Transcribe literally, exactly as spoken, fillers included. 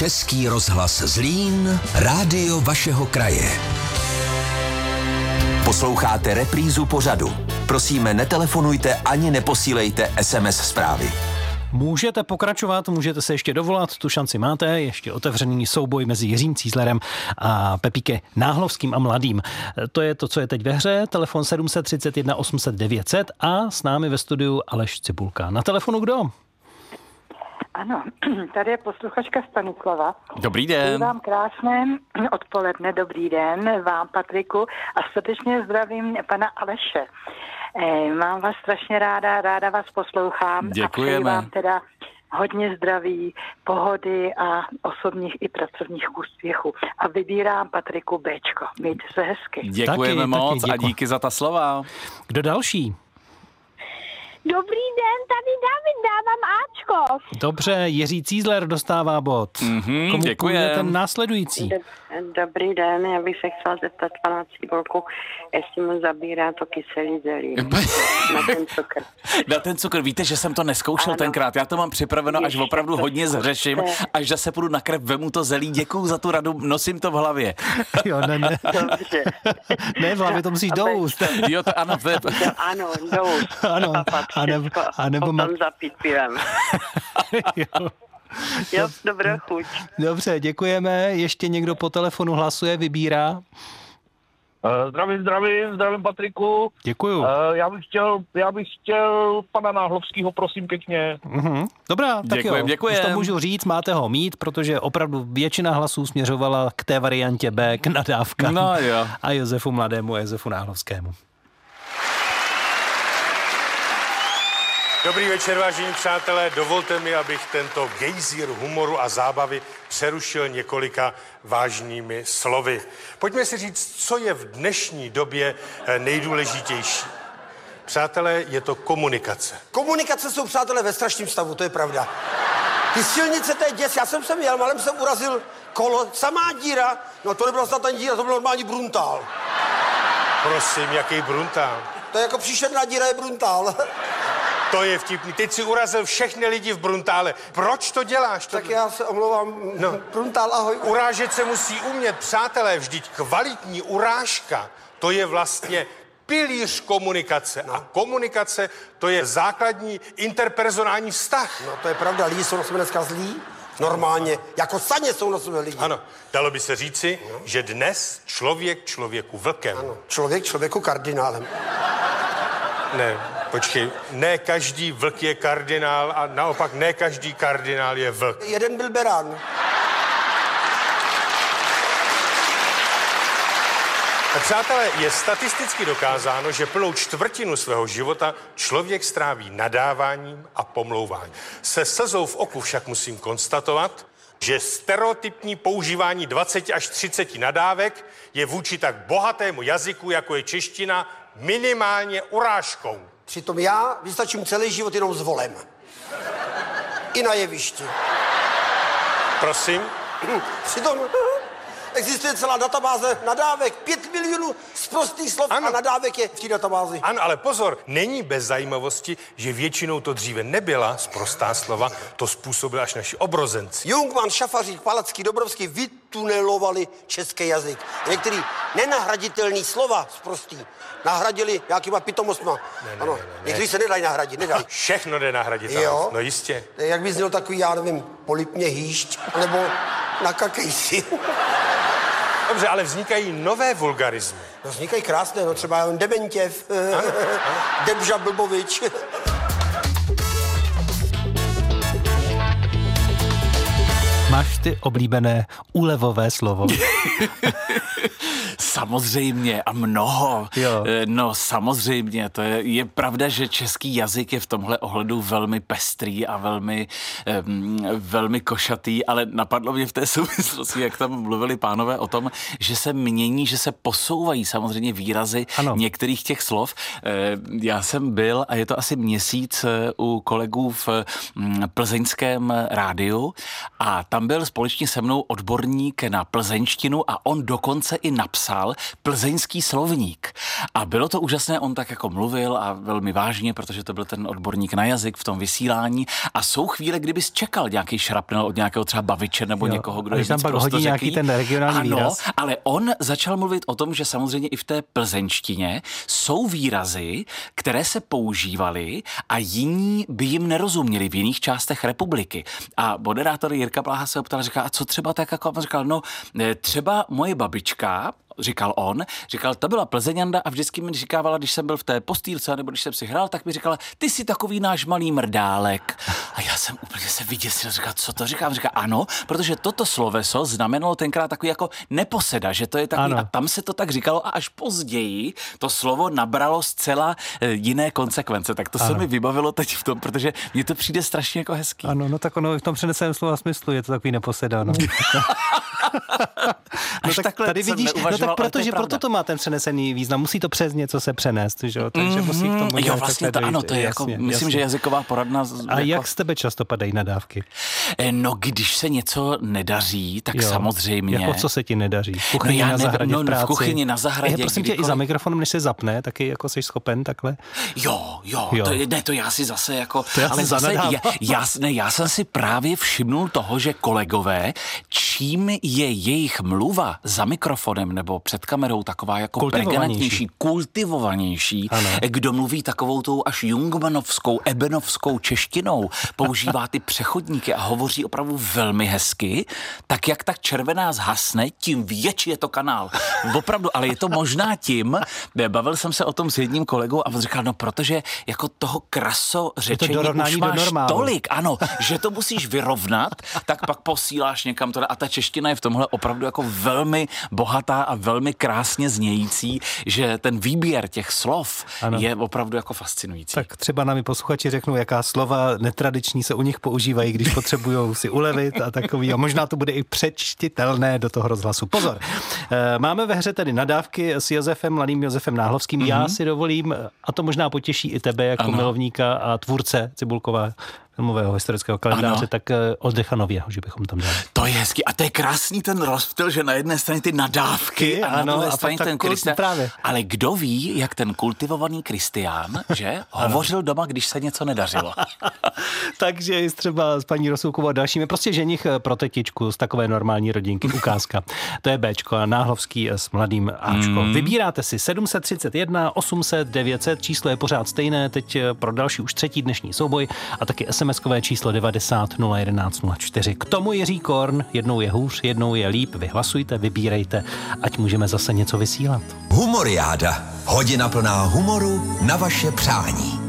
Český rozhlas Zlín, rádio vašeho kraje. Posloucháte reprízu pořadu. Prosíme, netelefonujte ani neposílejte es em es zprávy. Můžete pokračovat, můžete se ještě dovolat, tu šanci máte, ještě otevřený souboj mezi Jiřím Cízlerem a Pepíke Náhlovským a Mladým. To je to, co je teď ve hře, telefon sedm set třicet jedna osm set devět set a s námi ve studiu Aleš Cibulka. Na telefonu kdo? Ano, tady je posluchačka Stanislava. Dobrý den. Přeji vám krásné odpoledne, dobrý den vám, Patriku, a srdečně zdravím pana Aleše. Eh, mám vás strašně ráda, ráda vás poslouchám. Děkujeme. A přeji vám teda hodně zdraví, pohody a osobních i pracovních úspěchů. A vybírám, Patriku, Béčko. Mějte se hezky. Děkujeme taky, moc taky, a díky za ta slova. Kdo další? Dobrý den, tady David, dávám Ačko. Dobře, Jiří Cízler dostává bod. Mhm, Komu děkujem. půjde ten následující? Dobrý den, já bych se chtěla zeptat pana Cibulku, jestli mu zabírá to kyselý zelí na ten cukr. Na ten cukr, víte, že jsem to neskoušel Ano. tenkrát, já to mám připraveno, až Ještě opravdu to hodně zřeším, zkuste. až zase půjdu na krev, vemu to zelí, děkuju za tu radu, nosím to v hlavě. Jo, ne, ne. Dobře. Ne, v hlavě to musíš A doust. Jo, to ano, to je... No, ano, doust. Ano, A pak a nebo- všecko, a nebo potom ma- zapít pivem. Jo. Jo, dobrou chuť. Dobře, děkujeme. Ještě někdo po telefonu hlasuje, vybírá? Uh, zdravím, zdravím, zdravím Patriku. Děkuju. Uh, já bych chtěl, já bych chtěl pana Náhlovského, prosím pěkně. Mhm. Dobrá, tak Děkujem, jo. děkujem. Už to můžu říct, máte ho mít, protože opravdu většina hlasů směřovala k té variantě B, k nadávkám. No jo. A Josefu Mladému a Josefu Náhlovskému. Dobrý večer, vážení přátelé. Dovolte mi, abych tento gejzír humoru a zábavy přerušil několika vážnými slovy. Pojďme si říct, co je v dnešní době nejdůležitější. Přátelé, je to komunikace. Komunikace jsou, přátelé, ve strašném stavu, to je pravda. Ty silnice, to je děs. Já jsem sem jel, malem jsem urazil kolo, samá díra. No to nebyla snad ani díra, to byl normální bruntál. Prosím, jaký bruntál? To je jako příšerná díra, je bruntál. To je vtipný. Teď si urazil všechny lidi v Bruntále. Proč to děláš? Tak já se omlouvám. No. Bruntál, ahoj. Urážet se musí umět, přátelé. Vždyť kvalitní urážka, to je vlastně pilíř komunikace. A komunikace, to je základní interpersonální vztah. No to je pravda, lidi jsou na sebe dneska zlí. Normálně, jako saně jsou na sebe lidi. Ano, dalo by se říci, no. že dnes člověk člověku vlkem. Ano, člověk člověku kardinálem. Ne, počkej, ne každý vlk je kardinál a naopak ne každý kardinál je vlk. Jeden byl berán. Přátelé, je statisticky dokázáno, že plnou čtvrtinu svého života člověk stráví nadáváním a pomlouváním. Se slzou v oku však musím konstatovat, že stereotypní používání dvacet až třicet nadávek je vůči tak bohatému jazyku, jako je čeština, minimálně urážkou. Přitom já vystačím celý život jenom s volem. I na jevišti. Prosím? Přitom existuje celá databáze nadávek. Pět milionů sprostých slov ano. A nadávek je v té databázi. Ano, ale pozor, není bez zajímavosti, že většinou to dříve nebyla sprostá slova, to způsobili až naši obrozenci. Jungmann, Šafařík, Palacký, Dobrovský vytunelovali český jazyk. Některý nenahraditelný slova sprostý nahradili nějakýma pitomostma. Ne, ne, ano, ne, ne, ne. některý se nedají nahradit, nedají. Všechno jde nahradit. Jo? No jistě. Jak by zněl takový, já nevím, polipně hýšť, nebo nakakej si. Dobře, ale vznikají nové vulgarizmy. No vznikají krásné, no třeba Dementěv, Debža Blbovič. Máš ty oblíbené úlevové slovo? Samozřejmě a mnoho. Jo. No samozřejmě, to je, je pravda, že český jazyk je v tomhle ohledu velmi pestrý a velmi, um, velmi košatý, ale napadlo mě v té souvislosti, jak tam mluvili pánové o tom, že se mění, že se posouvají samozřejmě výrazy ano. některých těch slov. Já jsem byl, a je to asi měsíc, u kolegů v plzeňském rádiu a tam byl společně se mnou odborník na plzeňštinu a on dokonce i napsal čekal plzeňský slovník. A bylo to úžasné, on tak jako mluvil a velmi vážně, protože to byl ten odborník na jazyk v tom vysílání. A jsou chvíle, kdybys čekal nějaký šrapnel od nějakého třeba baviče nebo jo, někoho, kdo je tam víc pak hodí nějaký ten regionální ano, výraz. Ale on začal mluvit o tom, že samozřejmě i v té plzeňštině jsou výrazy, které se používaly a jiní by jim nerozuměli v jiných částech republiky. A moderátor Jirka Bláha se optal, říká, a co třeba tak, jako on říkal, no třeba moje babička, říkal on, říkal, to byla Plzeňanda a vždycky mi říkávala, když jsem byl v té postýlce, nebo když jsem si hrál, tak mi říkala, ty jsi takový náš malý mrdálek. A já jsem úplně se vyděsil, říkal, co to říkám? Říká, ano, protože toto sloveso znamenalo tenkrát takový jako neposeda, že to je takový, ano. A tam se to tak říkalo a až později to slovo nabralo zcela jiné konsekvence. Tak to ano. se mi vybavilo teď v tom, protože mně to přijde strašně jako hezký. Ano, no tak ono v tom přeneseném slova smyslu je to takový neposeda, no. Až no, tak tady vidíš, no tak protože proto to má ten přenesený význam, musí to přes něco se přenést, že jo, takže mm-hmm. musí k tomu jo, vlastně to, dojít. Ano, to je jasně, jako, myslím, jasně. že jazyková poradna. A jako... jak z tebe často padají nadávky? No, když se něco nedaří, tak jo. samozřejmě. Jako co se ti nedaří? V kuchyni no, na zahradě, no, v práci? V kuchyni na zahradě. Je, prosím kdykoliv... tě, i za mikrofonem, než se zapne, taky jako jsi schopen takhle? Jo, jo, jo. To, ne, to já si zase jako... To já ale zase, já, já, ne, já jsem si právě všimnul toho, že kolegové, čím je jejich mluva za mikrofonem nebo před kamerou taková jako pregnantnější, kultivovanější, ano. Kdo mluví takovou tou až jungmanovskou, ebenovskou češtinou, používá ty přechodníky a hovoří opravdu velmi hezky, tak jak ta červená zhasne, tím větší je to kanál. Opravdu, ale je to možná tím, bavil jsem se o tom s jedním kolegou a on říkal, no protože jako toho krasořečení už máš tolik, ano, že to musíš vyrovnat, tak pak posíláš někam to a ta čeština je v tomhle opravdu jako velmi bohatá a velmi krásně znějící, že ten výběr těch slov ano. je opravdu jako fascinující. Tak třeba nám i posluchači řeknou, jaká slova netradiční se u nich používají, když potřebují si ulevit a takový. A možná to bude i přečtitelné do toho rozhlasu. Pozor, máme ve hře tedy nadávky s Josefem, mladým Josefem Náhlovským. Mm-hmm. Já si dovolím, a to možná potěší i tebe jako ano. milovníka a tvůrce Cibulkova filmového historického kalendáře, ano. tak Oldecha Nověho, že bychom tam dali. To je hezky. A to je krásný ten rozptyl, že na jedné straně ty nadávky a ano, na druhé straně ten Kristián. Ale kdo ví, jak ten kultivovaný Kristián, že hovořil doma, když se něco nedařilo. Takže třeba s paní Rosulkovou a dalšími, prostě ženich pro tetičku z takové normální rodinky, ukázka. To je Béčko a Náhlovský s mladým Ačko. Mm. Vybíráte si sedm set třicet jedna, osm set, devět set, číslo je pořád stejné, teď pro další už třetí dnešní souboj a taky es em eskové číslo devadesát nula jedenáct nula čtyři. K tomu Jiří Korn, jednou je hůř, jednou je líp, vyhlasujte, vybírejte, ať můžeme zase něco vysílat. Humoriáda. Hodina plná humoru na vaše přání.